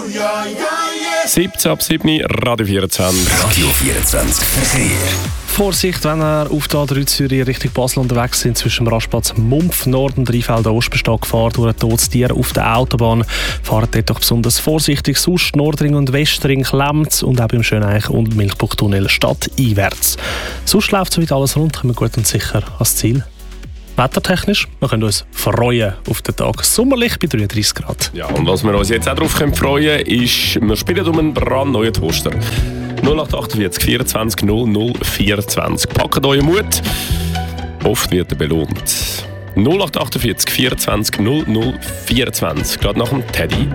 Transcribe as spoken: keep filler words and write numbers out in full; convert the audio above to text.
siebzehn ab sieben, Radio vierundzwanzig. Radio vierundzwanzig Verkehr. Vorsicht, wenn ihr auf der A drei Zürich Richtung Basel unterwegs sind, zwischen dem Rastplatz Mumpf Nord und Rheinfelden Ost besteht Gefahr durch ein totes Tier auf der Autobahn. Fahrt dort doch besonders vorsichtig, sonst Nordring und Westring klemmt und auch beim Schöneich und Milchbuchtunnel stadteinwärts. Sonst läuft soweit alles rund, kommen wir gut und sicher ans Ziel. Wettertechnisch, wir können uns freuen auf den Tag. Sommerlich bei dreiunddreissig Grad. Ja, und was wir uns jetzt auch darauf freuen können, ist, wir spielen um einen brandneuen Toaster. null acht achtundvierzig vierundzwanzig null null vierundzwanzig. Packt euren Mut. Oft wird er belohnt. null acht achtundvierzig vierundzwanzig null null vierundzwanzig. Gerade nach dem Teddy.